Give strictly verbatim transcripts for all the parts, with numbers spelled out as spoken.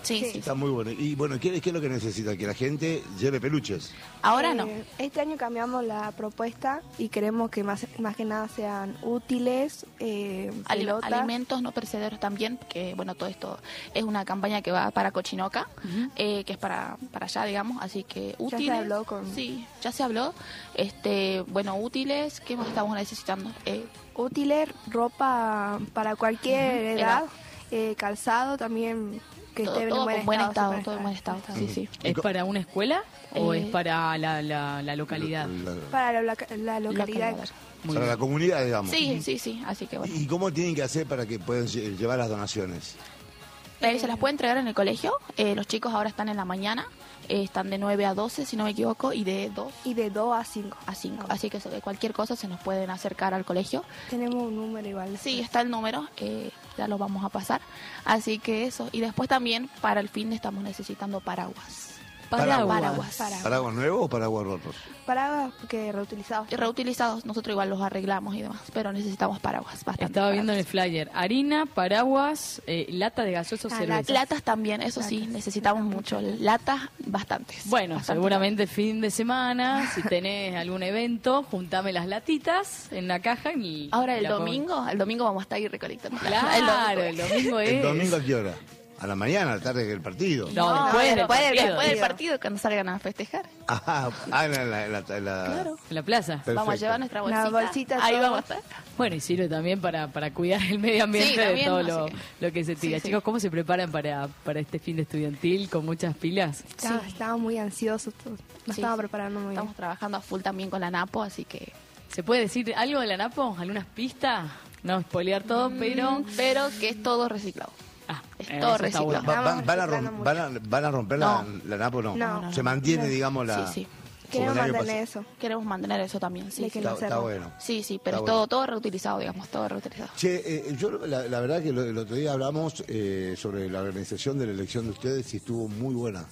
Sí, sí. Está muy bueno. Y bueno, ¿qué, qué es lo que necesita? Que la gente lleve peluches. Ahora Eh, no. Este año cambiamos la propuesta y queremos que más, más que nada sean útiles, eh, Ali- pelotas. alimentos no perecederos también, que bueno, todo esto es una campaña que va para Cochinoca, Ujú. eh, que es para, para allá, digamos, así que útiles. se habló con- Sí, ya se habló. Este, bueno, útiles, ¿qué más estamos necesitando? Eh, Útiles, ropa para cualquier Ujú, edad, eh, calzado también que todo esté todo en con buen buen estado, siempre todo en buen estado. Sí, sí. ¿Es para una escuela o Eh, es para la, la, la localidad? La- Para la, la localidad. Localidad. Muy para bien. la comunidad, digamos. Sí, sí, sí, así que bueno. ¿Y cómo tienen que hacer para que puedan lle- llevar las donaciones? Eh, se las puede entregar en el colegio. Eh, los chicos ahora están en la mañana. Eh, están de nueve a doce, si no me equivoco, y de dos Y de dos a cinco. a cinco. Así que sobre cualquier cosa se nos pueden acercar al colegio. Tenemos un número igual. Sí, está el número, eh, ya lo vamos a pasar. Así que eso. Y después también para el fin de estamos necesitando paraguas. Paraguas. Paraguas. Paraguas. ¿Paraguas nuevos o paraguas rotos? Paraguas porque reutilizados. Y reutilizados, nosotros igual los arreglamos y demás, pero necesitamos paraguas bastante. Estaba viendo en el paraguas. flyer. Harina, paraguas, eh, lata de gaseosa o Ah, cerveza. Latas también, eso sí, Latas. necesitamos mucho. Latas, bastantes. Bueno, Bastante seguramente fin de semana, si tenés algún evento, juntame las latitas en la caja y... Ahora y el la pongo. domingo, el domingo vamos a estar ahí recolectando. Claro, el domingo es... ¿El domingo a qué hora? ¿A la mañana, a la tarde del partido? No, No, después, del después, del- partido. después del partido, cuando salgan a festejar. Ah, ah, en la, en la- en la- en la- Claro. En la plaza. Perfecto. Vamos a llevar nuestra Una bolsita. bolsita, Ahí todo. vamos a estar. Bueno, y sirve también para, para cuidar el medio ambiente Sí, de también, todo así lo, que- lo que se tira. Sí, sí. Chicos, ¿cómo se preparan para, para este fin de estudiantil con muchas pilas? Está- Sí. Estábamos muy ansiosos todos. Nos Sí, estábamos sí. preparando muy Estamos trabajando a full también con la NAPO, así que... ¿Se puede decir algo de la Napo? ¿Algunas pistas? No spoilear todo, pero... Mm, Pero que es todo reciclado. Ah, es eh, todo eso está reciclado. bueno. Va- va- Estamos van, a reciclando rom- mucho. van, a, ¿Van a romper la, No. la Napo o no? No, no, Se no. mantiene, No. digamos, la... Sí, sí. como Queremos el año mantener pasado. eso. Queremos mantener eso también, sí. De que sí. no Está, se está rompa. bueno. Sí, sí, pero Está es todo, bueno. todo reutilizado, digamos, todo reutilizado. Che, eh, yo la, la verdad que lo- el otro día hablamos eh, sobre la organización de la elección de ustedes y estuvo muy buena.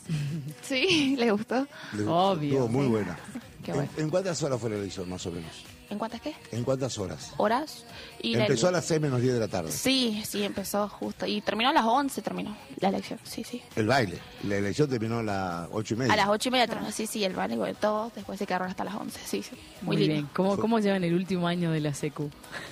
Sí, ¿les gustó? Le- Obvio. Estuvo muy buena. Qué ¿En, bueno. en cuántas horas fue la elección, más o menos? ¿En cuántas qué? ¿En cuántas horas? Horas. Y la- Empezó a las seis menos diez de la tarde. Sí, sí, empezó justo. Y terminó a las once, terminó la elección. Sí, sí. El baile. La elección terminó a las ocho y media. A las ocho y media terminó. Sí, sí, el baile, bueno, todo. Después se quedaron hasta las once. Sí, sí. Muy, Muy lindo. bien. ¿Cómo, ¿Cómo llevan el último año de la secu?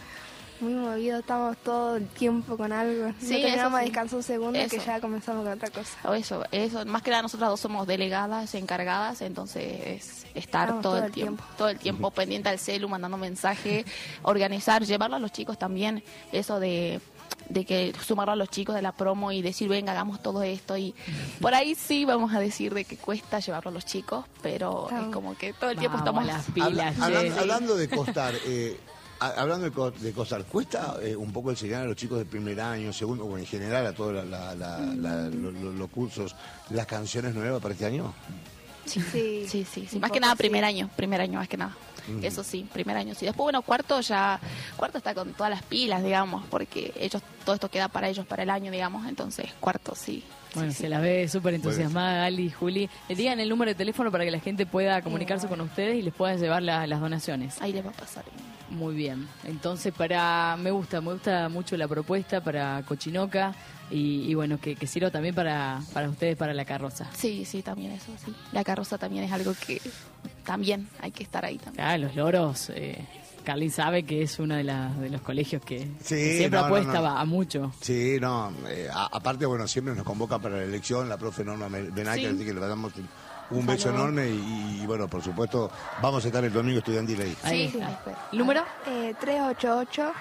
Muy movido, estamos todo el tiempo con algo. Sí, no terminamos eso de sí. descansar un segundo que Eso. ya comenzamos con otra cosa. O Eso, eso. Más que nada nosotras dos somos delegadas, encargadas, entonces es estar Estamos todo, el tiempo, todo el tiempo pendiente al celu, mandando mensajes, organizar, llevarlo a los chicos también, eso de de que sumarlo a los chicos de la promo y decir, venga, hagamos todo esto. Y por ahí sí vamos a decir de que cuesta llevarlo a los chicos, pero Claro. es como que todo el tiempo Vamos, estamos... las pilas, Habla- hablan- che. hablando de costar, eh, a- hablando de, co- de costar, ¿cuesta eh, un poco enseñar a los chicos de primer año, segundo, o en general a todos la, la- la- lo- lo- los cursos, las canciones nuevas para este año? Sí, Sí, sí, sí, sí. un Más que poco nada sí. primer año, primer año más que nada. Ujú. Eso sí, primer año sí. Después, bueno, cuarto ya, cuarto está con todas las pilas, digamos, porque ellos, todo esto queda para ellos para el año, digamos, entonces cuarto sí. Bueno, sí, se sí. la ve súper entusiasmada, Ali, Juli. Le digan el número de teléfono para que la gente pueda comunicarse con ustedes y les pueda llevar la- las donaciones. Ahí les va a pasar. Muy bien. Entonces, para me gusta, me gusta mucho la propuesta para Cochinoca y, y bueno, que, que sirva también para, para ustedes, para la carroza. Sí, sí, también eso, sí. La carroza también es algo que también hay que estar ahí también. Ah, los loros, eh, Carlín sabe que es uno de, la- de los colegios que, Sí, que siempre no, no, apuesta no. va a mucho. Sí, no, eh, a- aparte, bueno, siempre nos convoca para la elección la profe Norma Benaque, Sí. así que le damos un, un Un beso saludo. enorme y, y, bueno, por supuesto, vamos a estar el domingo estudiantil ahí. Ahí Sí, está. ahí está. ¿El número? Eh, tres ocho ocho,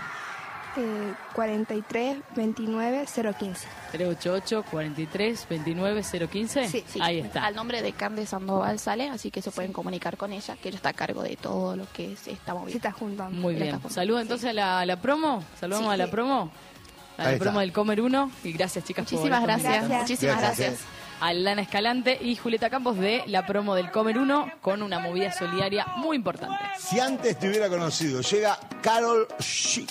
eh, cuarenta y tres, veintinueve, cero quince. tres ocho ocho, cuarenta y tres, veintinueve, cero quince. Sí, Sí, Ahí está. Al nombre de Cande Sandoval sale, así que se pueden comunicar con ella, que ella está a cargo de todo lo que se está Se moviendo. está juntando. Muy Él bien. está Saludos sí. entonces a la, a la promo. Saludamos Sí. a la promo. A Ahí la promo está. del Comer uno. Y gracias, chicas, por Muchísimas estos gracias, minutos. Gracias. muchísimas Gracias, gracias. A Lana Escalante y Julieta Campos de la promo del Comer uno con una movida solidaria muy importante. Si antes te hubiera conocido, llega Carol G.